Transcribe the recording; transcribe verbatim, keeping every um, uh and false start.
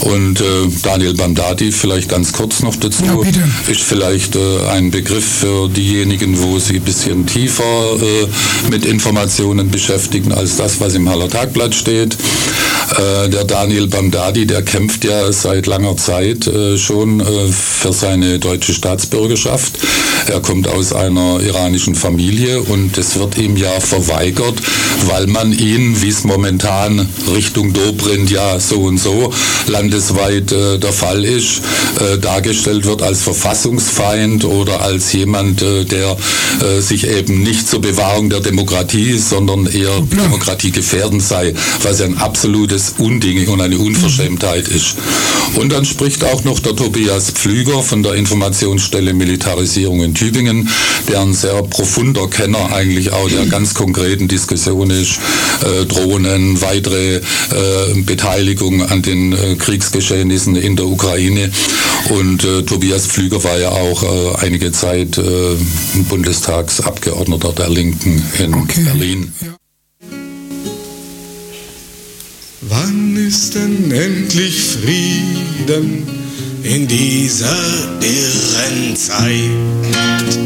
Und äh, Daniel Bandati, vielleicht ganz kurz noch dazu, ja, bitte. ist vielleicht äh, ein Begriff für diejenigen, wo sie ein bisschen tiefer äh, mit Informationen beschäftigen als das, was im Haller Tagblatt steht. Äh, der Daniel Bandati, der kämpft ja seit langer Zeit äh, schon äh, für seine deutsche Staatsbürgerschaft. Er kommt aus einer iranischen Familie und es wird ihm ja verweigert, weil man ihn, wie es momentan Richtung Dobrindt ja so und so landesweit äh, der Fall ist, äh, dargestellt wird als Verfassungsfeind oder als jemand, äh, der äh, sich eben nicht zur Bewahrung der Demokratie, sondern eher demokratiegefährdend sei, was ja ein absolutes Unding und eine Unverschämtheit ist. Und dann spricht auch noch der Tobias Pflüger von der Informationsstelle Militarisierung in Tübingen, der ein sehr profunder Kenner eigentlich auch der ganz konkreten Diskussion ist, äh, Drohnen, weitere äh, Beteiligung an den äh, Kriegsgeschehnissen in der Ukraine. Und äh, Tobias Pflüger war ja auch äh, einige Zeit äh, Bundestagsabgeordneter der Linken in okay. Berlin. Ja. Wann ist denn endlich Frieden in dieser irren Zeit?